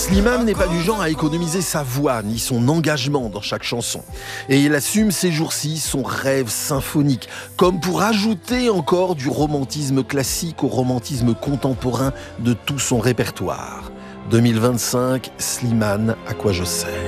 Slimane n'est pas du genre à économiser sa voix ni son engagement dans chaque chanson. Et il assume ces jours-ci son rêve symphonique, comme pour ajouter encore du romantisme classique au romantisme contemporain de tout son répertoire. 2025, Slimane, à quoi je sers ?